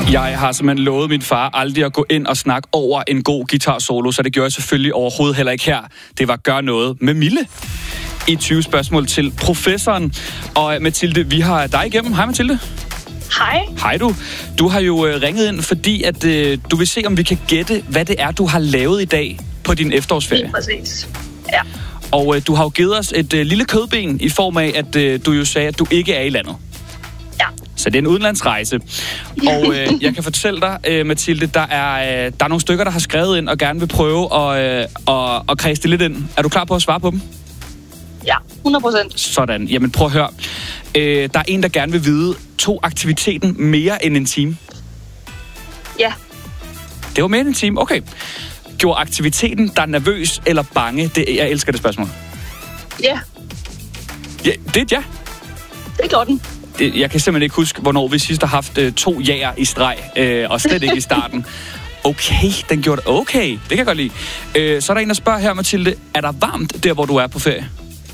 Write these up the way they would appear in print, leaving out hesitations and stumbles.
Jeg har simpelthen lovet min far aldrig at gå ind og snakke over en god guitar-solo, så det gjorde jeg selvfølgelig overhovedet heller ikke her. Det var gør noget med Mille. I 20 spørgsmål til professoren. Og Mathilde, vi har dig igennem. Hej Mathilde. Hej. Hej du. Du har jo ringet ind, fordi at du vil se, om vi kan gætte, hvad det er, du har lavet i dag på din efterårsferie. Lige præcis. Ja. Og du har jo givet os et lille kødben i form af, at du jo sagde, at du ikke er i landet. Ja. Så det er en udenlandsrejse. Og jeg kan fortælle dig, Mathilde, der er nogle stykker, der har skrevet ind og gerne vil prøve at kredse det lidt ind. Er du klar på at svare på dem? Ja, 100%. Sådan. Jamen prøv at høre. Der er en, der gerne vil vide, tog aktiviteten mere end en time? Ja. Det var mere end en time? Okay. Gjorde aktiviteten dig nervøs eller bange? Jeg elsker det spørgsmål. Ja. Ja, det er et ja. Det gjorde den. Jeg kan simpelthen ikke huske, hvornår vi sidst har haft 2 ja'er i streg, og slet ikke i starten. Okay, den gjorde det. Okay, det kan jeg godt lide. Så er der en, der spørger her, Mathilde, er der varmt der, hvor du er på ferie?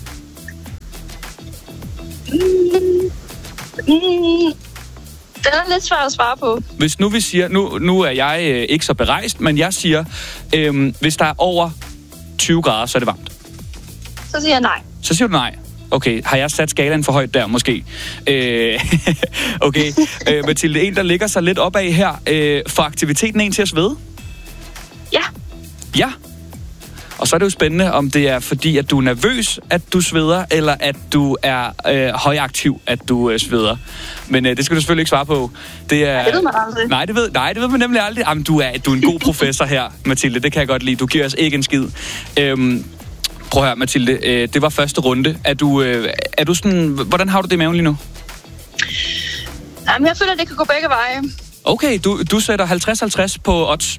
Den er lidt svær at svare på. Hvis nu vi siger, nu er jeg ikke så berejst, men jeg siger, hvis der er over 20 grader, så er det varmt. Så siger jeg nej. Så siger du nej. Okay, har jeg sat skalaen for højt der, måske? Okay, Mathilde, en, der ligger sig lidt opad her. Får aktiviteten en til at svede? Ja. Ja. Og så er det jo spændende, om det er fordi, at du er nervøs, at du sveder, eller at du er højaktiv, at du sveder. Men det skal du selvfølgelig ikke svare på. Det ved man aldrig. Nej, det ved man nemlig aldrig. Jamen, du er en god professor her, Mathilde. Det kan jeg godt lide. Du giver os ikke en skid. Prøv at høre, Mathilde. Det var første runde. Er du sådan... Hvordan har du det i maven lige nu? Jamen, jeg føler, at det kan gå begge veje. Okay, du sætter 50-50 på odds.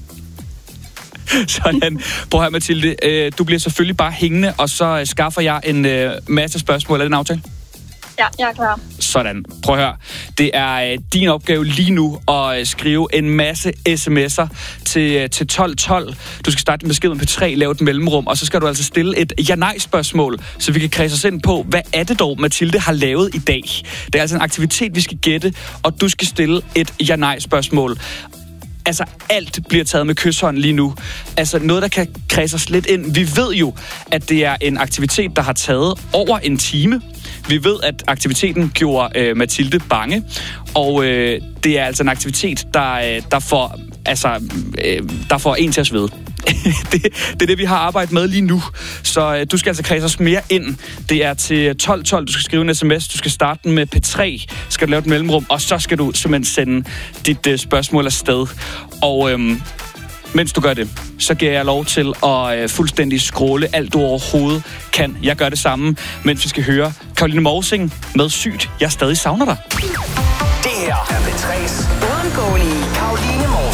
Sådan. Prøv at høre, Mathilde. Du bliver selvfølgelig bare hængende, og så skaffer jeg en masse spørgsmål. Er det en aftale? Ja, jeg er klar. Sådan. Prøv at høre. Det er din opgave lige nu at skrive en masse sms'er til 1212. Du skal starte med beskeden på 3, lave et mellemrum, og så skal du altså stille et ja-nej-spørgsmål, så vi kan kredse os ind på, hvad er det dog, Mathilde har lavet i dag? Det er altså en aktivitet, vi skal gætte, og du skal stille et ja-nej-spørgsmål. Altså, alt bliver taget med kysshånd lige nu. Altså, noget, der kan kredse os lidt ind. Vi ved jo, at det er en aktivitet, der har taget over en time. Vi ved, at aktiviteten gjorde Mathilde bange. Og det er altså en aktivitet, der får en til at svede. Det er det, vi har arbejdet med lige nu. Så du skal altså kredse os mere ind. Det er til 1212. Du skal skrive en sms. Du skal starte den med P3. Skal du lave et mellemrum. Og så skal du simpelthen sende dit spørgsmål afsted. Og mens du gør det, så giver jeg lov til at fuldstændig scrolle alt du overhovedet kan. Jeg gør det samme, mens vi skal høre Caroline Morsing med Sygt. Jeg stadig savner dig. Det her er P3's uundgåelige Caroline Morsing.